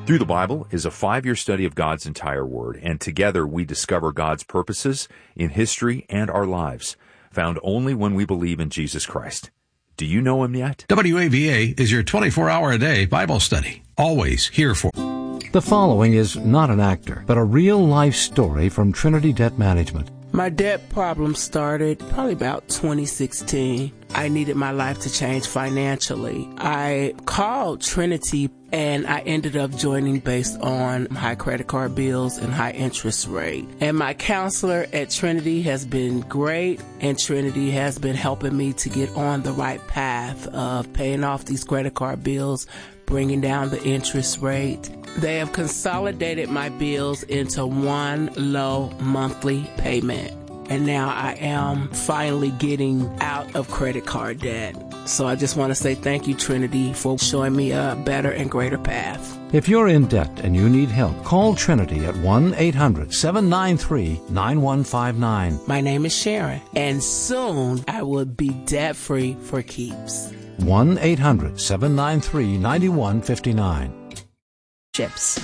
Through the Bible is a 5-year study of God's entire Word, and together we discover God's purposes in history and our lives, found only when we believe in Jesus Christ. Do you know Him yet? WAVA is your 24-hour-a-day Bible study, always here for. The following is not an actor, but a real-life story from Trinity Debt Management. My debt problem started probably about 2016. I needed my life to change financially. I called Trinity and I ended up joining based on high credit card bills and high interest rate. And my counselor at Trinity has been great, and Trinity has been helping me to get on the right path of paying off these credit card bills, bringing down the interest rate. They have consolidated my bills into one low monthly payment. And now I am finally getting out of credit card debt. So I just want to say thank you, Trinity, for showing me a better and greater path. If you're in debt and you need help, call Trinity at 1-800-793-9159. My name is Sharon, and soon I will be debt-free for keeps. 1-800-793-9159. Chips.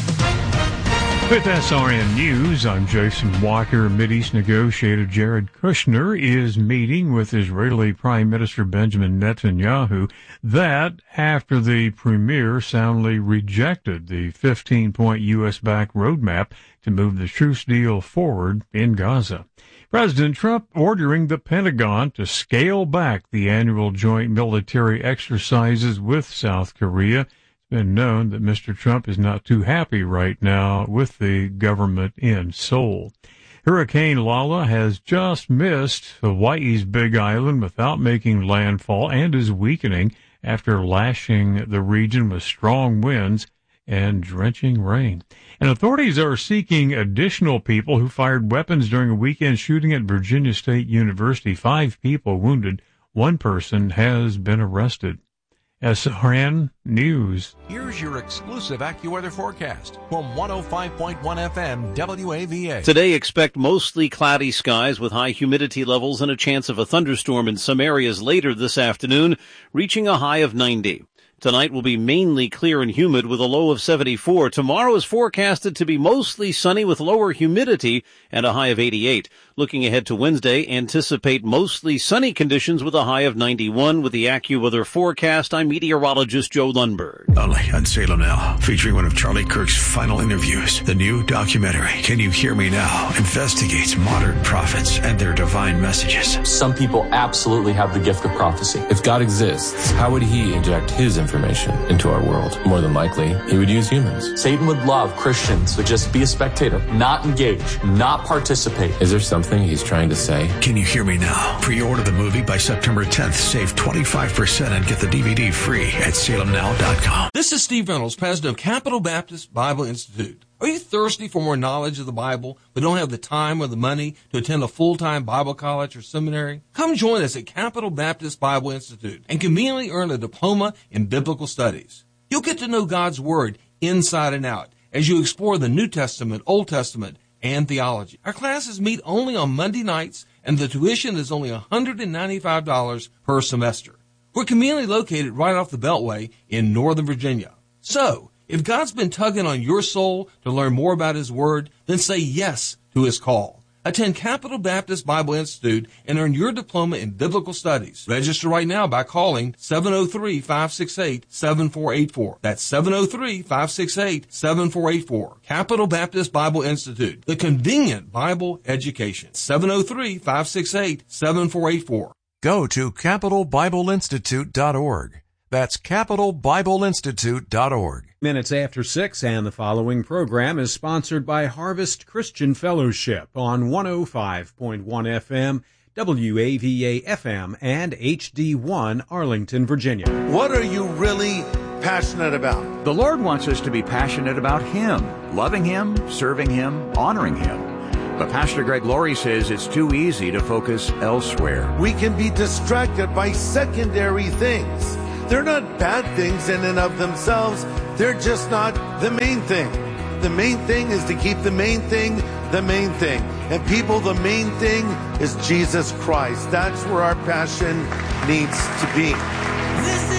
With SRN News, I'm Jason Walker. Mideast negotiator Jared Kushner is meeting with Israeli Prime Minister Benjamin Netanyahu. That after the premier soundly rejected the 15-point U.S.-backed roadmap to move the truce deal forward in Gaza. President Trump ordering the Pentagon to scale back the annual joint military exercises with South Korea. Been known that Mr. Trump is not too happy right now with the government in Seoul. Hurricane Lala has just missed Hawaii's Big Island without making landfall and is weakening after lashing the region with strong winds and drenching rain. And authorities are seeking additional people who fired weapons during a weekend shooting at Virginia State University. 5 people wounded. 1 person has been arrested. SRN News. Here's your exclusive AccuWeather forecast from 105.1 FM WAVA. Today, expect mostly cloudy skies with high humidity levels and a chance of a thunderstorm in some areas later this afternoon, reaching a high of 90. Tonight will be mainly clear and humid with a low of 74. Tomorrow is forecasted to be mostly sunny with lower humidity and a high of 88. Looking ahead to Wednesday, anticipate mostly sunny conditions with a high of 91. With the AccuWeather forecast, I'm meteorologist Joe Lundberg. Only on Salem Now, featuring one of Charlie Kirk's final interviews. The new documentary, Can You Hear Me Now?, investigates modern prophets and their divine messages. Some people absolutely have the gift of prophecy. If God exists, how would he inject his information into our world? More than likely, he would use humans. Satan would love Christians to just be a spectator, not engage, not participate. Is there something he's trying to say? Can You Hear Me Now? Pre-order the movie by September 10th. Save 25% and get the DVD free at salemnow.com. This is Steve Reynolds, president of Capital Baptist Bible Institute. Are you thirsty for more knowledge of the Bible, but don't have the time or the money to attend a full-time Bible college or seminary? Come join us at Capital Baptist Bible Institute and conveniently earn a diploma in biblical studies. You'll get to know God's Word inside and out as you explore the New Testament, Old Testament, and theology. Our classes meet only on Monday nights, and the tuition is only $195 per semester. We're conveniently located right off the Beltway in Northern Virginia. So, if God's been tugging on your soul to learn more about His Word, then say yes to His call. Attend Capital Baptist Bible Institute and earn your diploma in biblical studies. Register right now by calling 703-568-7484. That's 703-568-7484. Capital Baptist Bible Institute, the convenient Bible education. 703-568-7484. Go to capitalbibleinstitute.org. That's capitalbibleinstitute.org. Minutes after 6, and the following program is sponsored by Harvest Christian Fellowship on 105.1 FM, WAVA FM, and HD1 Arlington, Virginia. What are you really passionate about? The Lord wants us to be passionate about Him, loving Him, serving Him, honoring Him. But Pastor Greg Laurie says it's too easy to focus elsewhere. We can be distracted by secondary things. They're not bad things in and of themselves. They're just not the main thing. The main thing is to keep the main thing the main thing. And people, the main thing is Jesus Christ. That's where our passion needs to be. This is